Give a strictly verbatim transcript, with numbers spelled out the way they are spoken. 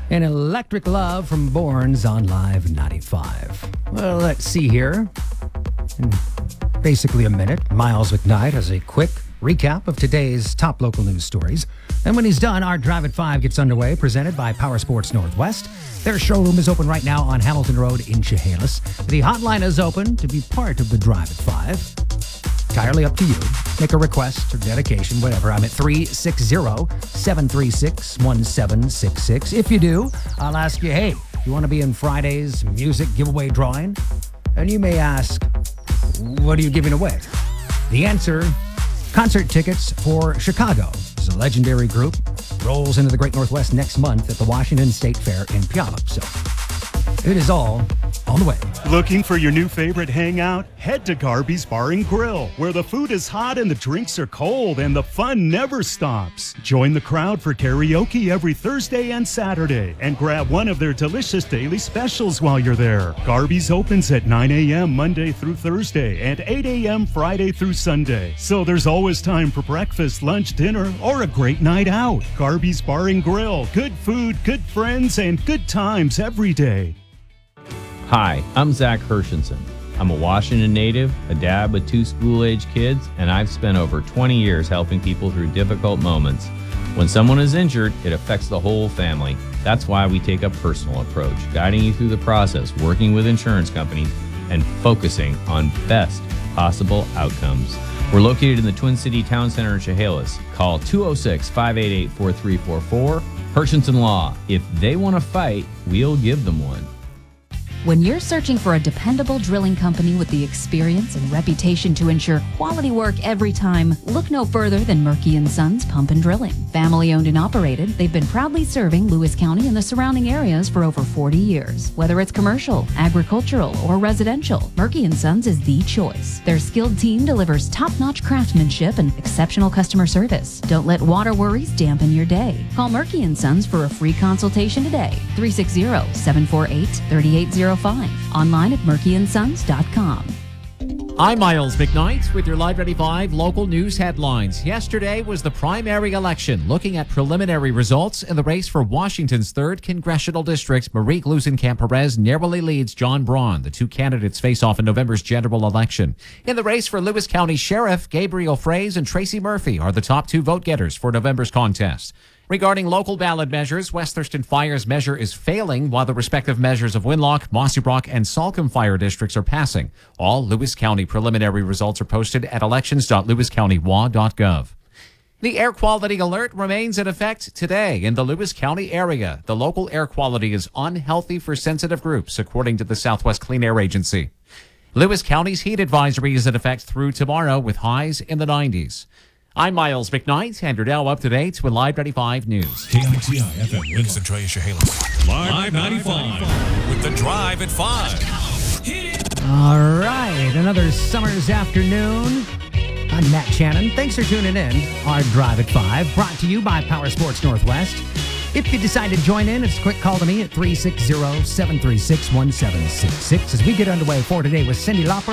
An Electric Love from Borns on Live ninety-five. Well, let's see here. In basically a minute, Miles McKnight has a quick recap of today's top local news stories. And when he's done, our Drive at five gets underway, presented by Power Sports Northwest. Their showroom is open right now on Hamilton Road in Chehalis. The hotline is open to be part of the Drive at five. Entirely up to you. Make a request or dedication, whatever. I'm at three six zero, seven three six, one seven six six. If you do, I'll ask you, hey, you want to be in Friday's music giveaway drawing? And you may ask, what are you giving away? The answer, concert tickets for Chicago. It's a legendary group. Rolls into the Great Northwest next month at the Washington State Fair in Puyallup. So it is all on the way. Looking for your new favorite hangout? Head to Garby's Bar and Grill, where the food is hot and the drinks are cold and the fun never stops. Join the crowd for karaoke every Thursday and Saturday and grab one of their delicious daily specials while you're there. Garby's opens at nine a.m. Monday through Thursday and eight a.m. Friday through Sunday. So there's always time for breakfast, lunch, dinner, or a great night out. Garby's Bar and Grill. Good food, good friends, and good times every day. Hi, I'm Zach Hershenson. I'm a Washington native, a dad with two school-age kids, and I've spent over twenty years helping people through difficult moments. When someone is injured, it affects the whole family. That's why we take a personal approach, guiding you through the process, working with insurance companies, and focusing on best possible outcomes. We're located in the Twin City Town Center in Chehalis. Call two oh six, five eight eight, four three four four. Hershenson Law. If they want to fight, we'll give them one. When you're searching for a dependable drilling company with the experience and reputation to ensure quality work every time, look no further than Murky and Sons Pump and Drilling. Family owned and operated, they've been proudly serving Lewis County and the surrounding areas for over forty years. Whether it's commercial, agricultural, or residential, Murky and Sons is the choice. Their skilled team delivers top-notch craftsmanship and exceptional customer service. Don't let water worries dampen your day. Call Murky and Sons for a free consultation today. three six zero, seven four eight, three eight zero five. Online at murky and sons dot com. I'm Miles McKnight with your Live ninety-five local news headlines. Yesterday was the primary election, looking at preliminary results in the race for Washington's third congressional district. Marie Gluesenkamp-Perez narrowly leads John Braun. The two candidates face off in November's general election. In the race for Lewis County Sheriff, Gabriel Fraze and Tracy Murphy are the top two vote getters for November's contest. Regarding local ballot measures, West Thurston Fire's measure is failing, while the respective measures of Winlock, Mossy Brock, and Salcombe fire districts are passing. All Lewis County preliminary results are posted at elections dot lewis county w a dot gov. The air quality alert remains in effect today in the Lewis County area. The local air quality is unhealthy for sensitive groups, according to the Southwest Clean Air Agency. Lewis County's heat advisory is in effect through tomorrow with highs in the nineties. I'm Miles McKnight, and you're now up to date with Live ninety-five News. K I T I F M, Winston Troy, Chehalis. Live ninety-five with the Drive at five. All right, another summer's afternoon. I'm Matt Shannon. Thanks for tuning in. Our Drive at five, brought to you by Power Sports Northwest. If you decide to join in, it's a quick call to me at three six zero, seven three six, one seven six six as we get underway for today with Cyndi Lauper.